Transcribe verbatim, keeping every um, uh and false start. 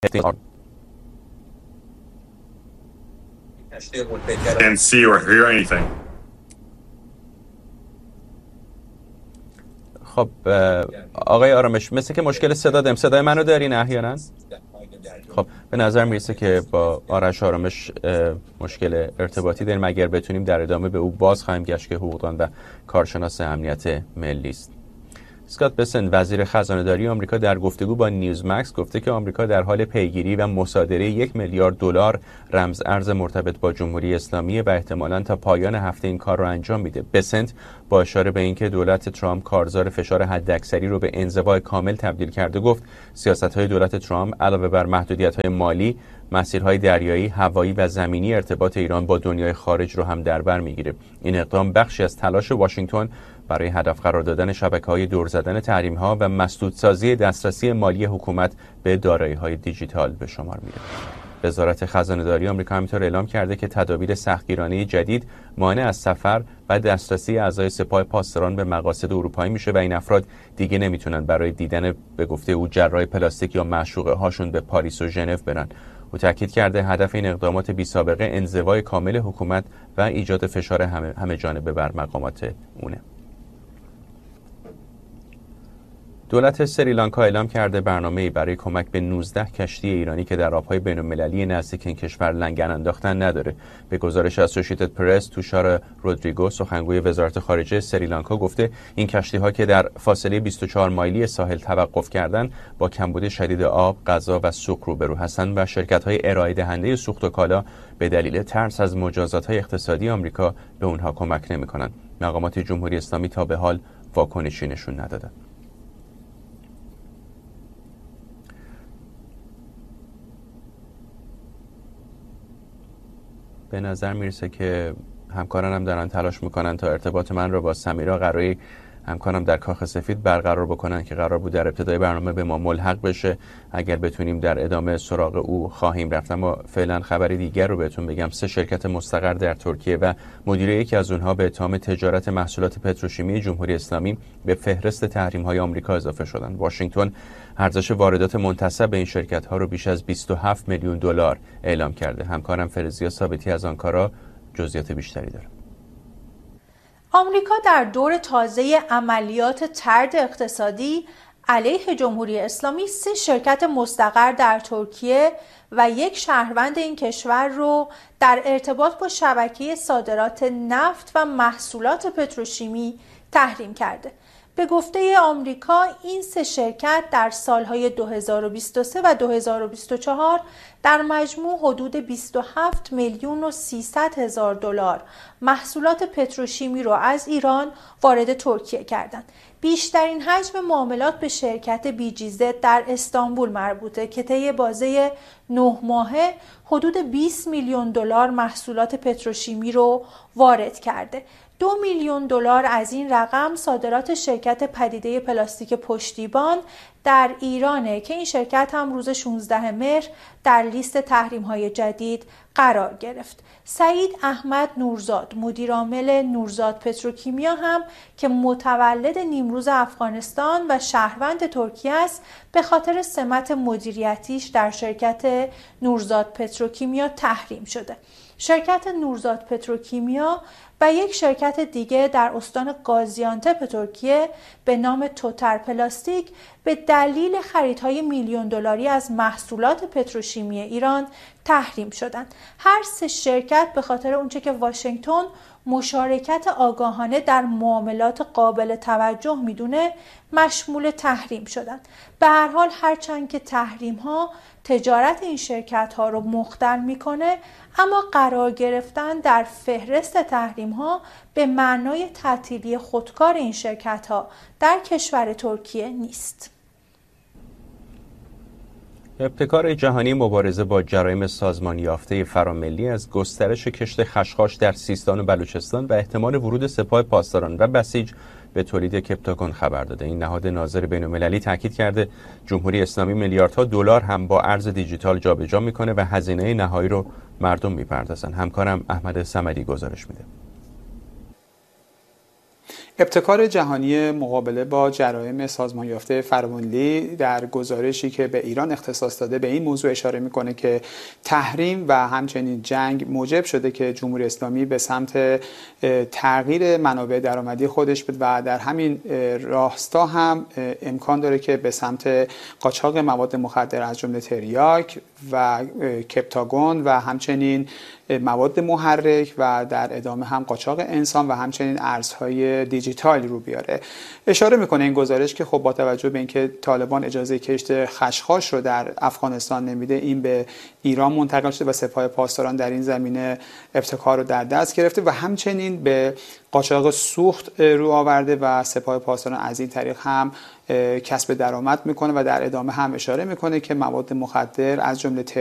Can't see or hear anything. خب آقای آرامش، مثل که مشکل صدا داریم. صدای منو دارین احیانا؟ خب به نظر میرسه که با آرش آرامش مشکل ارتباطی داریم. اگر بتونیم در ادامه به او باز خواهیم گشت که حقوقدان و کارشناس امنیت ملی است. اسکات بسنت، وزیر خزانه‌داری آمریکا، در گفتگو با نیوزمکس گفته که آمریکا در حال پیگیری و مصادره یک میلیارد دلار رمز ارز مرتبط با جمهوری اسلامی و احتمالاً تا پایان هفته این کار را انجام میده. بسنت با اشاره به اینکه دولت ترامپ کارزار فشار حداکثری رو به انزوا کامل تبدیل کرده گفت سیاست‌های دولت ترامپ علاوه بر محدودیت‌های مالی، مسیرهای دریایی، هوایی و زمینی ارتباط ایران با دنیای خارج رو هم در بر میگیره. این اقدام بخشی از تلاش واشنگتن برای هدف قرار دادن شبکه‌های دور زدن تحریم‌ها و مسدودسازی دسترسی مالی حکومت به دارایی‌های دیجیتال به شمار میره. وزارت خزانه‌داری آمریکا همینطور اعلام کرده که تدابیر سختگیرانه جدید مانع از سفر و دسترسی اعضای سپاه پاسداران به مقاصد اروپایی میشه و این افراد دیگه نمیتونن برای دیدن به گفته او جراح پلاستیک یا معشوقه هاشون به پاریس و ژنو برن. او تاکید کرده هدف این اقدامات بی سابقه انزوای کامل حکومت و ایجاد فشار همه, همه جانبه بر مقامات اونه. دولت سریلانکا اعلام کرده برنامه‌ای برای کمک به نوزده کشتی ایرانی که در آب‌های بین‌المللی نزدیک این کشور لنگر انداختن نداره. به گزارش اسوسییتد پرس، توشار رودریگو، سخنگوی وزارت خارجه سریلانکا گفته این کشتی‌ها که در فاصله بیست و چهار مایلی ساحل توقف کردند، با کمبود شدید آب، غذا و سوخت روبرو هستند و شرکت‌های ارائه دهنده سوخت و کالا به دلیل ترس از مجازات‌های اقتصادی آمریکا به اونها کمک نمی‌کنند. مقامات جمهوری اسلامی تا به حال واکنشی نشون ندادند. به نظر میرسه که همکارانم دارن تلاش میکنن تا ارتباط من رو با سمیرا قرایی همکارم در کاخ سفید برقرار بکنن که قرار بود در ابتدای برنامه به ما ملحق بشه. اگر بتونیم در ادامه سراغ او خواهیم رفت. اما فعلا خبری دیگر رو بهتون بگم. سه شرکت مستقر در ترکیه و مدیر یکی از اونها به اتهام تجارت محصولات پتروشیمی جمهوری اسلامی به فهرست تحریم‌های آمریکا اضافه شدند. واشنگتن ارزش واردات منتسب به این شرکت‌ها رو بیش از بیست و هفت میلیون دلار اعلام کرده. همکارم فرزیا ثابتی از آنکارا جزئیات بیشتری داره. آمریکا در دور تازه عملیات طرد اقتصادی علیه جمهوری اسلامی سه شرکت مستقر در ترکیه و یک شهروند این کشور رو در ارتباط با شبکه صادرات نفت و محصولات پتروشیمی تحریم کرده. به گفته آمریکا این سه شرکت در سالهای دو هزار و بیست و سه و دو هزار و بیست و چهار در مجموع حدود بیست و هفت میلیون و سیصد هزار دلار محصولات پتروشیمی را از ایران وارد ترکیه کردند. بیشترین حجم معاملات به شرکت بی جی زد در استانبول مربوطه که طی بازه نه ماهه حدود بیست میلیون دلار محصولات پتروشیمی رو وارد کرده. دو میلیون دلار از این رقم صادرات شرکت پدیده پلاستیک پشتیبان در ایرانه که این شرکت هم روز شانزدهم مهر در لیست تحریم‌های جدید قرار گرفت. سعید احمد نورزاد، مدیر عامل نورزاد پتروکیمیا هم که متولد نیمروز افغانستان و شهروند ترکیه است، به خاطر سمت مدیریتیش در شرکت نورزاد پتروکیمیا تحریم شده. شرکت نورزاد پتروکیمیا و یک شرکت دیگه در استان گازیانتپ ترکیه به نام توتر پلاستیک به دلیل خریدهای میلیون دلاری از محصولات پتروشیمی ایران تحریم شدند. هر سه شرکت به خاطر اونچه که واشنگتن مشارکت آگاهانه در معاملات قابل توجه میدونه مشمول تحریم شدند. به هر حال هرچند که تحریم ها تجارت این شرکت ها رو مختل میکنه، اما قرار گرفتن در فهرست تحریم ها به معنای تعطیلی خودکار این شرکت ها در کشور ترکیه نیست. ابتکار جهانی مبارزه با جرایم سازمان یافته فراملی از گسترش کشت خشخاش در سیستان و بلوچستان و احتمال ورود سپاه پاسداران و بسیج به تولید کپتاگون خبر داده. این نهاد ناظر بین‌المللی تاکید کرده جمهوری اسلامی میلیاردها دلار هم با ارز دیجیتال جابجا میکنه و هزینه نهایی رو مردم میپردازن. همکارم احمد صمدی گزارش میده. ابتکار جهانی مقابله با جرایم سازمان یافته فرمانلی در گزارشی که به ایران اختصاص داده به این موضوع اشاره میکنه که تحریم و همچنین جنگ موجب شده که جمهوری اسلامی به سمت تغییر منابع درآمدی خودش بده و در همین راستا هم امکان داره که به سمت قاچاق مواد مخدر از جمله تریاک و کپتاگون و همچنین مواد محرک و در ادامه هم قاچاق انسان و همچنین ارزهای دیجیتال رو بیاره. اشاره میکنه این گزارش که خب با توجه به اینکه طالبان اجازه کشت خشخاش رو در افغانستان نمیده، این به ایران منتقل شده و سپاه پاسداران در این زمینه ابتکار رو در دست گرفته و همچنین به قاچاق سوخت رو آورده و سپاه پاسداران از این طریق هم کسب درآمد میکنه و در ادامه هم اشاره میکنه که مواد مخدر از جمله